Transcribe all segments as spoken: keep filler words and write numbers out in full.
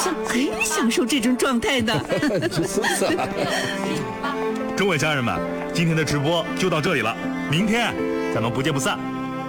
像很享受这种状态的。 就是啊。 诸位家人们，今天的直播就到这里了，明天咱们不见不散。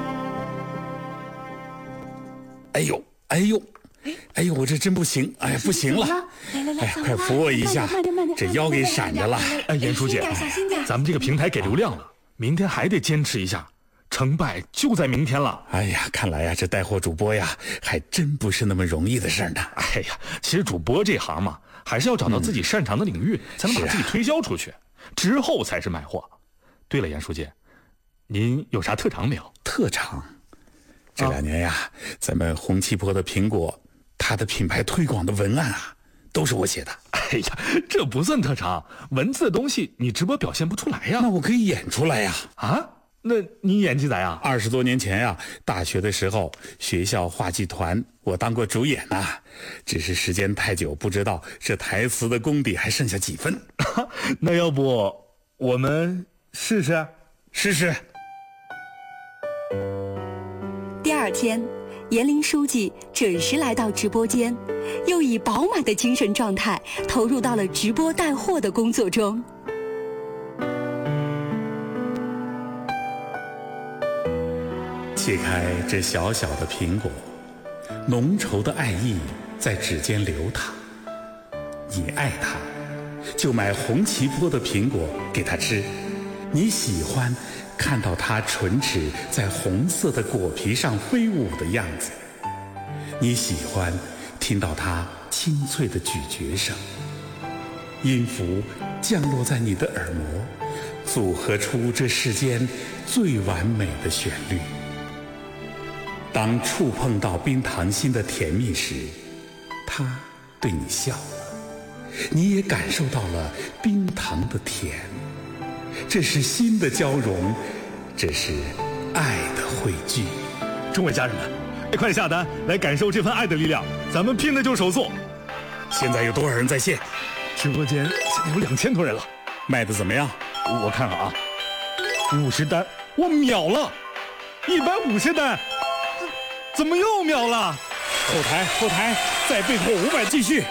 哎呦，哎呦，哎呦，我这真不行，哎呀，不行了！ 来来来， 哎，快扶我一下，这腰给闪着了。 哎，严书记，咱们这个平台给流量了，明天还得坚持一下，成败就在明天了。 哎呀，看来呀，这带货主播呀，还真不是那么容易的事呢。 哎呀，其实主播这行嘛，还是要找到自己擅长的领域，嗯、才能把自己推销出去，啊、之后才是卖货。对了，严书记，您有啥特长没有？ 特长？这两年呀，啊、咱们红旗坡的苹果，它的品牌推广的文案啊，都是我写的。 哎呀，这不算特长，文字的东西你直播表现不出来呀。 那我可以演出来呀。 啊？那你演技咋样？ 二十多年前呀，大学的时候，学校话剧团我当过主演呐、啊，只是时间太久，不知道这台词的功底还剩下几分。 那要不我们试试？ 试试。 第二天，严林书记准时来到直播间，又以饱满的精神状态投入到了直播带货的工作中。 切开这小小的苹果，浓稠的爱意在指尖流淌。你爱它，就买红旗坡的苹果给它吃。你喜欢看到它唇齿在红色的果皮上飞舞的样子，你喜欢听到它清脆的咀嚼声，音符降落在你的耳膜，组合出这世间最完美的旋律。当触碰到冰糖心的甜蜜时，它对你笑了，你也感受到了冰糖的甜。这是心的交融，这是爱的汇聚。 诸位家人们，快下单来感受这份爱的力量，咱们拼的就是手速。 现在有多少人在线？ 直播间现在有两千多人了。 卖的怎么样？ 我看看啊，五十单我秒了，一百五十单，怎么又秒了？ 后台后台再备货五百继续。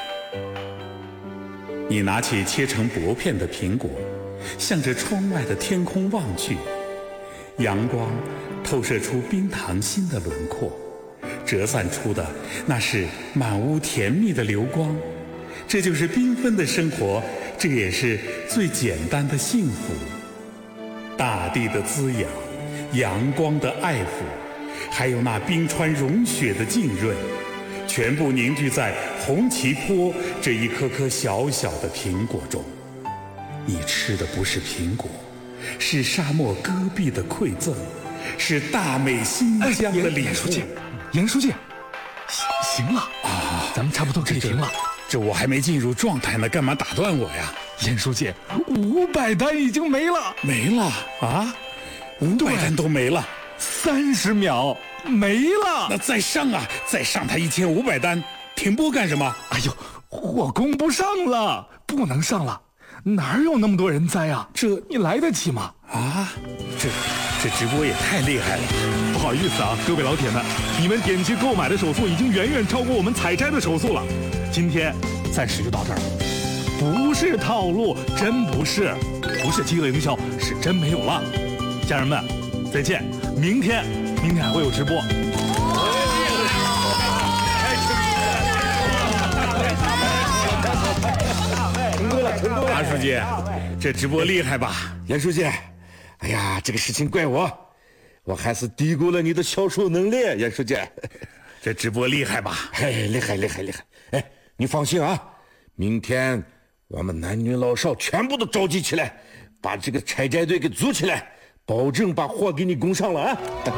你拿起切成薄片的苹果，向着窗外的天空望去，阳光透射出冰糖心的轮廓，折散出的那是满屋甜蜜的流光。这就是缤纷的生活，这也是最简单的幸福。大地的滋养，阳光的爱抚，还有那冰川融雪的浸润，全部凝聚在红旗坡这一颗颗小小的苹果中。你吃的不是苹果，是沙漠戈壁的馈赠，是大美新疆的礼物。 严书记，严书记，行了啊，咱们差不多可以停了。 这我还没进入状态呢，干嘛打断我呀？ 严书记，五百单已经没了， 没了啊，五百单都没了， 三十秒没了。 那再上啊，再上他一千五百单，停播干什么？ 哎呦，我供不上了，不能上了。哪有那么多人栽啊？ 这你来得及吗？ 啊，这这直播也太厉害了！ 不好意思啊，各位老铁们，你们点击购买的手速已经远远超过我们采摘的手速了。今天暂时就到这儿，不是套路，真不是，不是饥饿营销，是真没有了。家人们，再见！明天，明天还会有直播。 马书记，这直播厉害吧？ 严书记，哎呀，这个事情怪我，我还是低估了你的销售能力。严书记， 这直播厉害吧？ 哎，厉害厉害厉害！哎，你放心啊，明天我们男女老少全部都召集起来，把这个采摘队给组起来，保证把货给你供上了啊！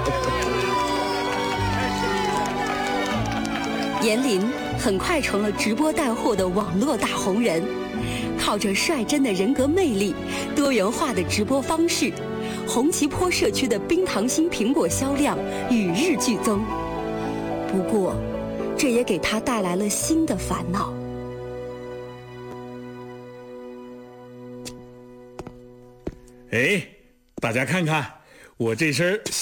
严林很快成了直播带货的网络大红人，靠着率真的人格魅力、多元化的直播方式，红旗坡社区的冰糖心苹果销量与日俱增。不过，这也给他带来了新的烦恼。 哎，大家看看我这身